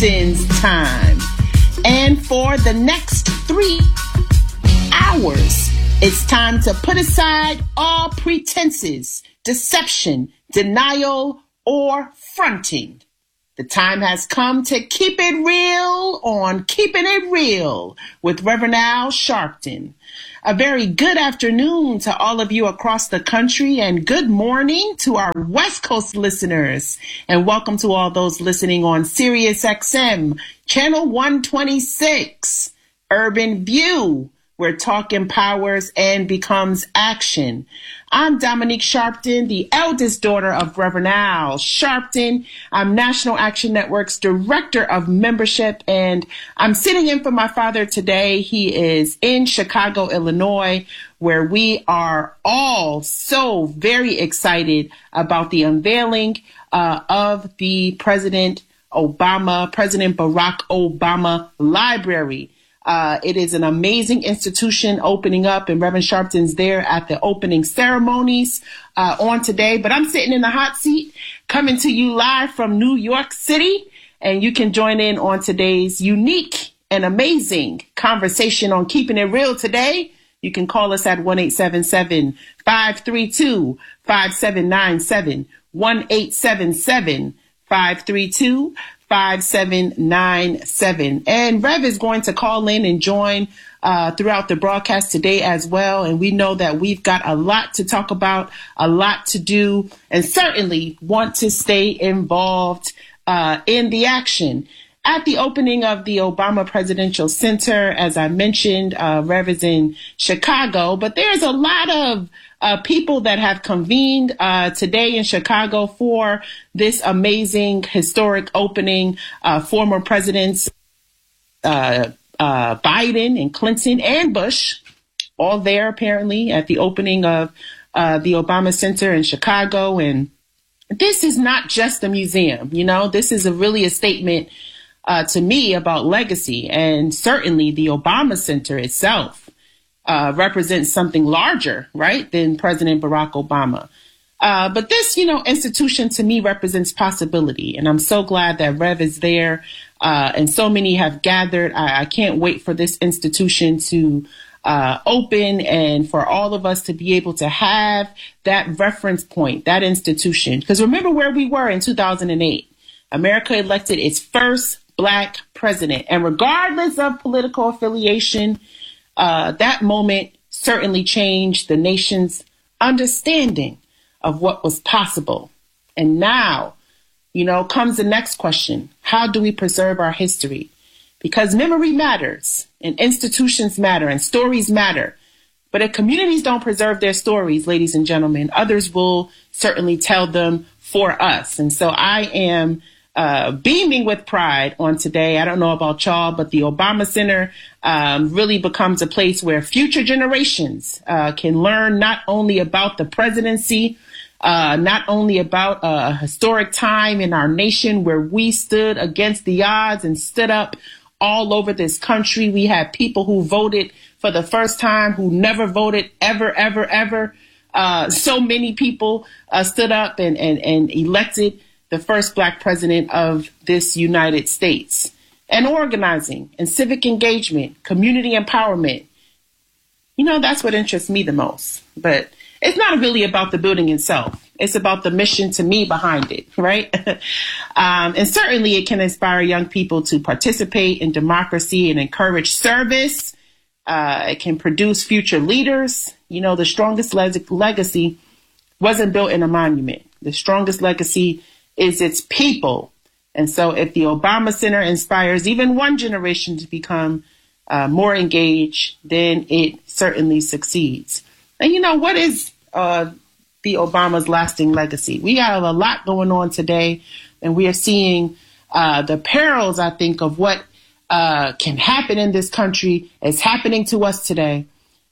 Sharpton's time. And for the next 3 hours, it's time to put aside all pretenses, deception, denial, or fronting. The time has come to keep it real on Keeping It Real with Reverend Al Sharpton. A very good afternoon to all of you across the country, and good morning to our West Coast listeners. And welcome to all those listening on Sirius XM, Channel 126, Urban View, where talk empowers and becomes action. I'm Dominique Sharpton, the eldest daughter of Reverend Al Sharpton. I'm National Action Network's Director of Membership, and I'm sitting in for my father today. He is in Chicago, Illinois, where we are all so very excited about the unveiling of the President Barack Obama Library. It is an amazing institution opening up, and Reverend Sharpton's there at the opening ceremonies on today. But I'm sitting in the hot seat, coming to you live from New York City, and you can join in on today's unique and amazing conversation on Keeping It Real today. You can call us at 1-877-532-5797, 1-877-532-5797. And Rev is going to call in and join throughout the broadcast today as well. And we know that we've got a lot to talk about, a lot to do, and certainly want to stay involved in the action. At the opening of the Obama Presidential Center, as I mentioned, Rev is in Chicago, but there's a lot of people that have convened today in Chicago for this amazing historic opening. Former presidents Biden and Clinton and Bush, all there apparently at the opening of the Obama Center in Chicago. And this is not just a museum, you know, this is really a statement to me about legacy, and certainly the Obama Center itself represents something larger, right, than President Barack Obama. But this, institution to me represents possibility. And I'm so glad that Rev is there and so many have gathered. I can't wait for this institution to open and for all of us to be able to have that reference point, that institution. Because remember where we were in 2008. America elected its first Black president. And regardless of political affiliation, that moment certainly changed the nation's understanding of what was possible. And now, comes the next question. How do we preserve our history? Because memory matters, and institutions matter, and stories matter. But if communities don't preserve their stories, ladies and gentlemen, others will certainly tell them for us. And so I am beaming with pride on today. I don't know about y'all, but the Obama Center really becomes a place where future generations can learn not only about the presidency, not only about a historic time in our nation where we stood against the odds and stood up all over this country. We had people who voted for the first time who never voted ever. So many people stood up and elected the first Black president of this United States. And organizing and civic engagement, community empowerment, that's what interests me the most. But it's not really about the building itself. It's about the mission to me behind it, right? And certainly it can inspire young people to participate in democracy and encourage service. It can produce future leaders. The strongest legacy wasn't built in a monument. The strongest legacy is its people. And so if the Obama Center inspires even one generation to become more engaged, then it certainly succeeds. And what is the Obama's lasting legacy? We have a lot going on today, and we are seeing the perils, I think, of what can happen in this country is happening to us today.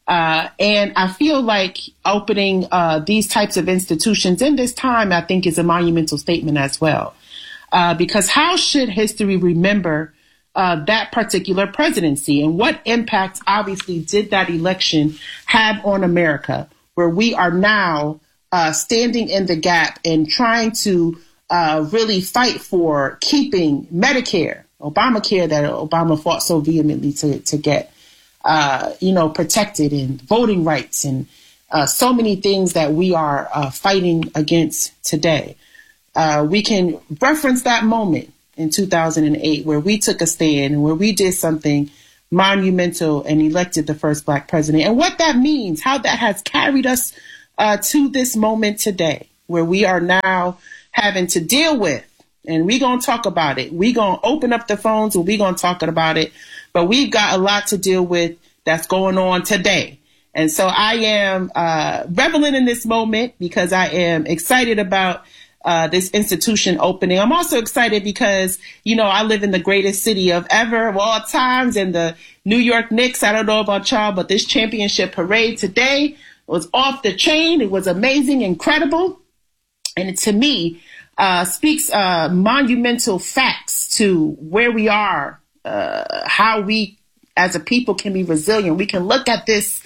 And I feel like opening these types of institutions in this time, I think, is a monumental statement as well. Because how should history remember that particular presidency, and what impact, obviously, did that election have on America, where we are now standing in the gap and trying to really fight for keeping Medicare, Obamacare that Obama fought so vehemently to get, protected, and voting rights, and so many things that we are fighting against today. We can reference that moment in 2008 where we took a stand and where we did something monumental and elected the first Black president, and what that means, how that has carried us to this moment today, where we are now having to deal with, and we're going to talk about it. We're going to open up the phones and we're going to talk about it, but we've got a lot to deal with that's going on today. And so I am reveling in this moment because I am excited about this institution opening. I'm also excited because, I live in the greatest city of all times, and the New York Knicks, I don't know about y'all, but this championship parade today was off the chain. It was amazing, incredible. And it, to me, speaks monumental facts to where we are, how we as a people can be resilient. We can look at this,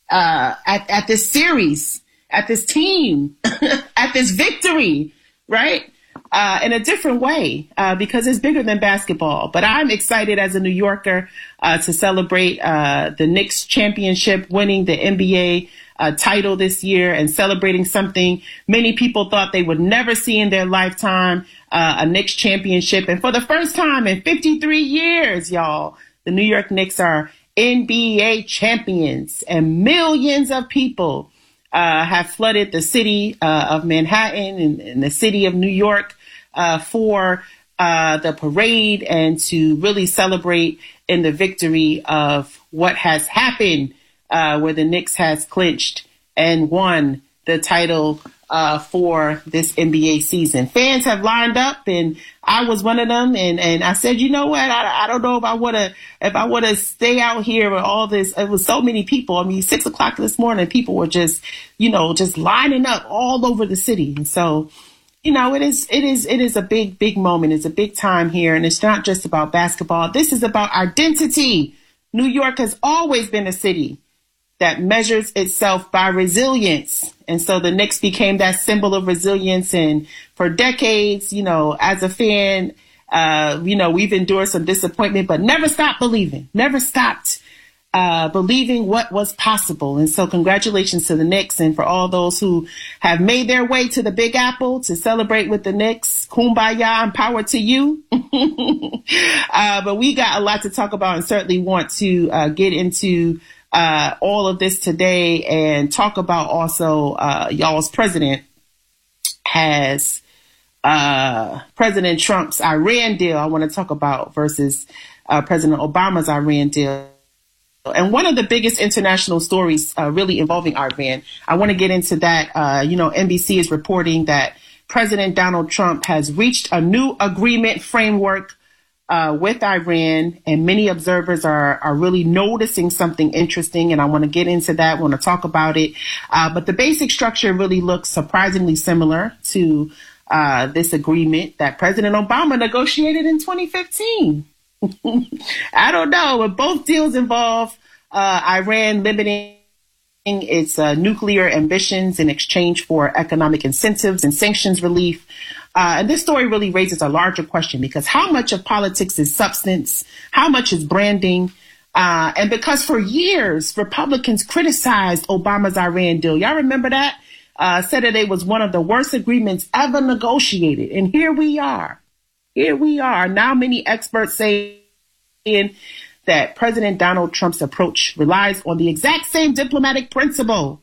at this series, at this team, at this victory, right? In a different way, because it's bigger than basketball. But I'm excited as a New Yorker to celebrate the Knicks championship, winning the NBA title this year, and celebrating something many people thought they would never see in their lifetime, a Knicks championship. And for the first time in 53 years, y'all, the New York Knicks are NBA champions, and millions of people have flooded the city of Manhattan and the city of New York for the parade, and to really celebrate in the victory of what has happened, where the Knicks has clinched and won the title for this NBA season. Fans have lined up, and I was one of them. And I said, you know what? I don't know if I want to stay out here with all this. It was so many people. I mean, 6 o'clock this morning, people were just lining up all over the city. And so, it is a big moment. It's a big time here. And it's not just about basketball. This is about identity. New York has always been a city that measures itself by resilience. And so the Knicks became that symbol of resilience. And for decades, as a fan, we've endured some disappointment, but never stopped believing, believing what was possible. And so congratulations to the Knicks, and for all those who have made their way to the Big Apple to celebrate with the Knicks. Kumbaya and power to you. But we got a lot to talk about, and certainly want to get into all of this today, and talk about also y'all's president has President Trump's Iran deal I want to talk about versus President Obama's Iran deal. And one of the biggest international stories really involving Iran, I want to get into that. NBC is reporting that President Donald Trump has reached a new agreement framework with Iran, and many observers are really noticing something interesting, and I want to get into that. I want to talk about it. But the basic structure really looks surprisingly similar to this agreement that President Obama negotiated in 2015. I don't know, but both deals involve Iran limiting its nuclear ambitions in exchange for economic incentives and sanctions relief. And this story really raises a larger question, because how much of politics is substance? How much is branding? And because for years, Republicans criticized Obama's Iran deal. Y'all remember that? Said that it was one of the worst agreements ever negotiated. And here we are. Now many experts say that President Donald Trump's approach relies on the exact same diplomatic principle.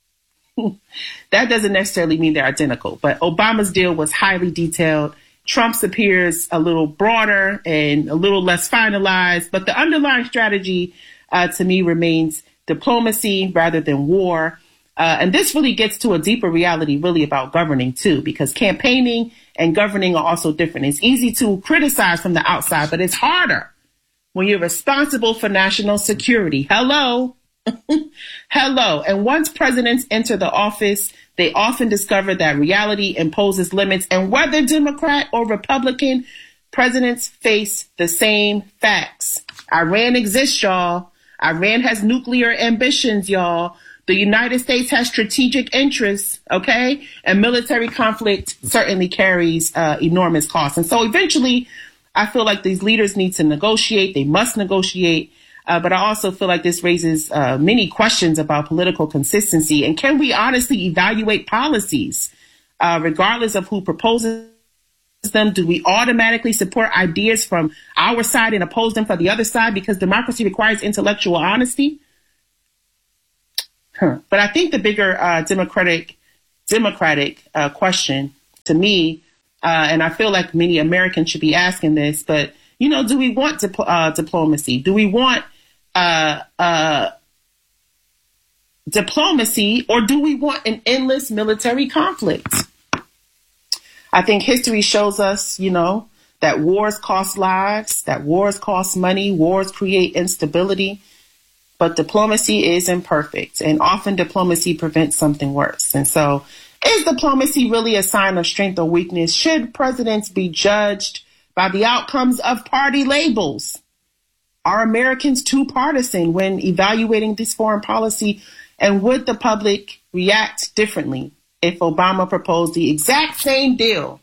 That doesn't necessarily mean they're identical, but Obama's deal was highly detailed. Trump's appears a little broader and a little less finalized, but the underlying strategy to me remains diplomacy rather than war. And this really gets to a deeper reality really about governing too, because campaigning and governing are also different. It's easy to criticize from the outside, but it's harder when you're responsible for national security. Hello. And once presidents enter the office, they often discover that reality imposes limits. And whether Democrat or Republican, presidents face the same facts. Iran exists, y'all. Iran has nuclear ambitions, y'all. The United States has strategic interests, okay? And military conflict certainly carries enormous costs. And so eventually, I feel like these leaders need to negotiate. They must negotiate. But I also feel like this raises many questions about political consistency. And can we honestly evaluate policies, regardless of who proposes them? Do we automatically support ideas from our side and oppose them for the other side because democracy requires intellectual honesty? But I think the bigger democratic question to me, and I feel like many Americans should be asking this, but, you know, do we want diplomacy? Do we want diplomacy, or do we want an endless military conflict? I think history shows us, you know, that wars cost lives, that wars cost money, wars create instability. But diplomacy is imperfect, and often diplomacy prevents something worse. And so, is diplomacy really a sign of strength or weakness? Should presidents be judged by the outcomes of party labels? Are Americans too partisan when evaluating this foreign policy? And would the public react differently if Obama proposed the exact same deal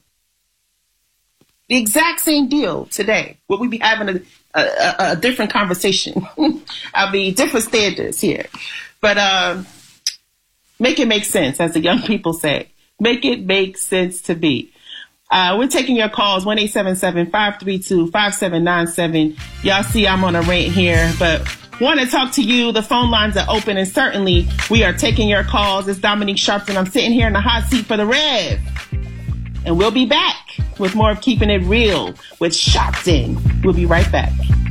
today? Would we be having a different conversation? I mean, different standards here. But make it make sense, as the young people say. Make it make sense to me. We're taking your calls, 1-877-532-5797. Y'all see I'm on a rant here, but want to talk to you. The phone lines are open, and certainly we are taking your calls. It's Dominique Sharpton. I'm sitting here in the hot seat for the Rev. And we'll be back with more of Keeping It Real with Sharpton. We'll be right back.